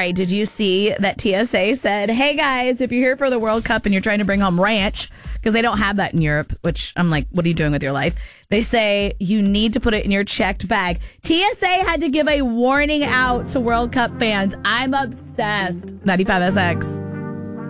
right, did you see that TSA said, hey guys, if you're here for the World Cup and you're trying to bring home ranch, because they don't have that in Europe, which I'm like, what are you doing with your life? They say you need to put it in your checked bag. TSA had to give a warning out to World Cup fans. I'm obsessed. 95SX.